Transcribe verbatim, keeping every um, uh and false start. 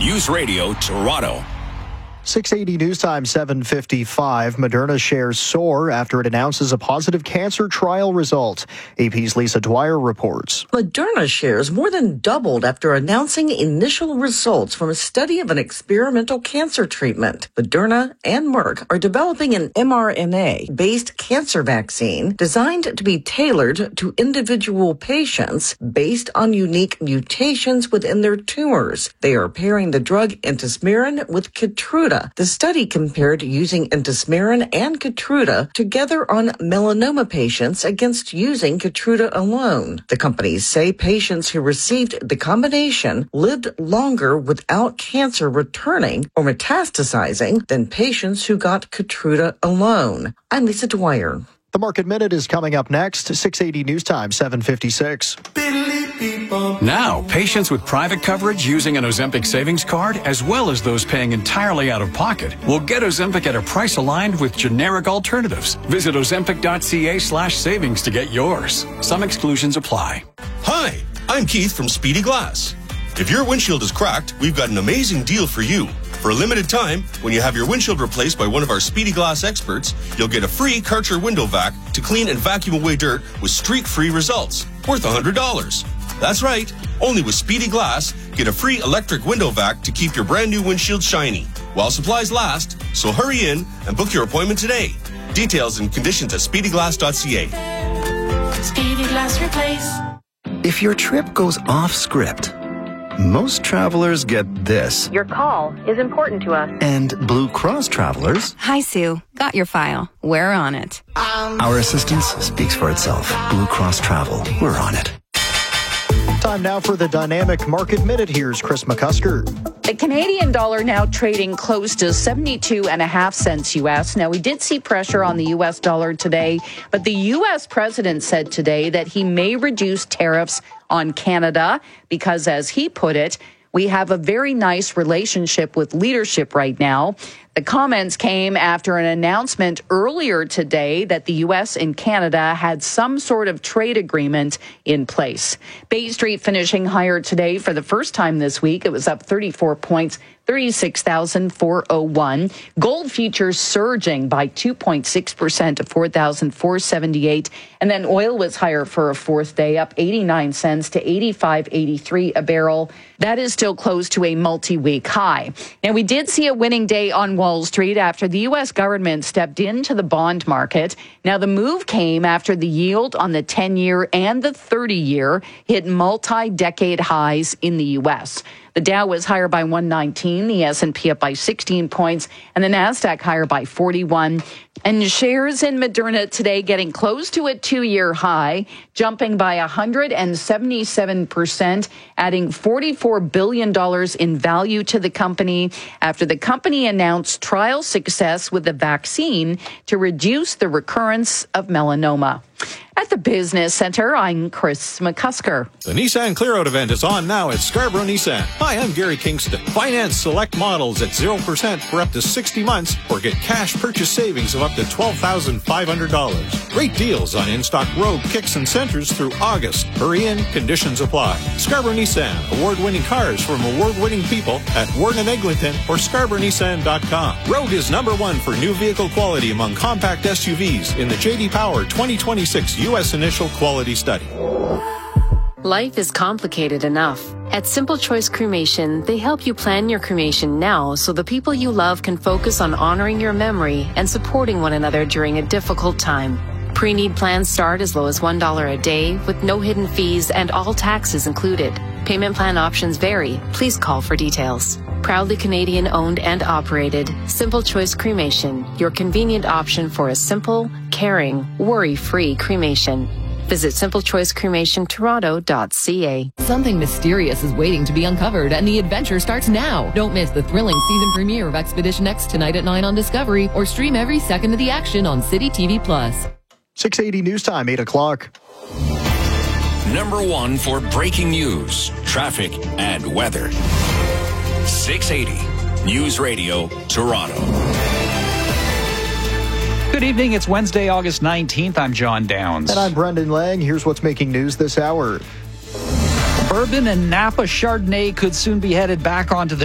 News Radio Toronto. six eighty News Time, seven fifty-five. Moderna shares soar after it announces a positive cancer trial result. A P's Lisa Dwyer reports. Moderna shares more than doubled after announcing initial results from a study of an experimental cancer treatment. Moderna and Merck are developing an mRNA-based cancer vaccine designed to be tailored to individual patients based on unique mutations within their tumors. They are pairing the drug Intismeran with Keytruda. The study compared using Intismeran and Keytruda together on melanoma patients against using Keytruda alone. The companies say patients who received the combination lived longer without cancer returning or metastasizing than patients who got Keytruda alone. I'm Lisa Dwyer. The Market Minute is coming up next. six eighty News Time, seven fifty-six. Now, patients with private coverage using an Ozempic savings card, as well as those paying entirely out of pocket, will get Ozempic at a price aligned with generic alternatives. Visit ozempic.ca slash savings to get yours. Some exclusions apply. Hi, I'm Keith from Speedy Glass. If your windshield is cracked, we've got an amazing deal for you. For a limited time, when you have your windshield replaced by one of our Speedy Glass experts, you'll get a free Karcher window vac to clean and vacuum away dirt with streak-free results, worth one hundred dollars. That's right, only with Speedy Glass, get a free electric window vac to keep your brand new windshield shiny while supplies last, so hurry in and book your appointment today. Details and conditions at speedy glass dot c a. Speedy Glass Replace. If your trip goes off script, most travelers get this. Your call is important to us. And Blue Cross travelers... Hi, Sue. Got your file. We're on it. Um, Our assistance speaks for itself. Blue Cross Travel. We're on it. Time now for the Dynamic Market Minute. Here's Chris McCusker. The Canadian dollar now trading close to seventy-two and a half cents U S. Now, we did see pressure on the U S dollar today, but the U S president said today that he may reduce tariffs on Canada because, as he put it, we have a very nice relationship with leadership right now. The comments came after an announcement earlier today that the U S and Canada had some sort of trade agreement in place. Bay Street finishing higher today for the first time this week. It was up thirty-four points, thirty-six thousand four hundred one. Gold futures surging by two point six percent to four thousand four hundred seventy-eight. And then oil was higher for a fourth day, up eighty-nine cents to eighty-five eighty-three a barrel. That is still close to a multi-week high. Now, we did see a winning day on Wall Street after the U S government stepped into the bond market. Now, the move came after the yield on the ten-year and the thirty-year hit multi-decade highs in the U S. The Dow was higher by one nineteen, the S and P up by sixteen points, and the Nasdaq higher by forty-one. And shares in Moderna today getting close to a two-year high, jumping by one hundred seventy-seven percent, adding forty-four billion dollars in value to the company after the company announced trial success with a vaccine to reduce the recurrence of melanoma. At the Business Center, I'm Chris McCusker. The Nissan Clear Out event is on now at Scarborough Nissan. Hi, I'm Gary Kingston. Finance select models at zero percent for up to sixty months or get cash purchase savings of up to twelve thousand five hundred dollars. Great deals on in-stock Rogue, Kicks, and Centers through August. Hurry in, conditions apply. Scarborough Nissan, award-winning cars from award-winning people at Warden and Eglinton or scarborough nissan dot com. Rogue is number one for new vehicle quality among compact S U Vs in the J D Power twenty twenty-six U S Initial Quality Study. Life is complicated enough. At Simple Choice Cremation, they help you plan your cremation now so the people you love can focus on honoring your memory and supporting one another during a difficult time. Pre-need plans start as low as one dollar a day with no hidden fees and all taxes included. Payment plan options vary. Please call for details. Proudly Canadian owned and operated, Simple Choice Cremation, your convenient option for a simple, caring, worry-free cremation. Visit simple choice cremation toronto dot c a. Something mysterious is waiting to be uncovered, and the adventure starts now. Don't miss the thrilling season premiere of Expedition X tonight at nine on Discovery, or stream every second of the action on City T V Plus. six eighty News Time, eight o'clock. Number one for breaking news, traffic, and weather. six eighty News Radio Toronto. Good evening. It's Wednesday, August nineteenth. I'm John Downs. And I'm Brendan Lang. Here's what's making news this hour. Bourbon and Napa Chardonnay could soon be headed back onto the